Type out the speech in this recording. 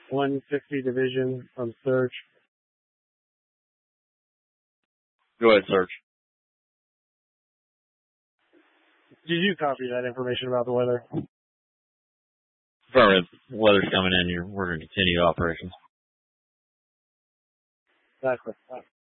160 Division from Search. Go ahead, Search. Did you copy that information about the weather? Affirmative. Weather's coming in. We're going to continue operations. That's correct.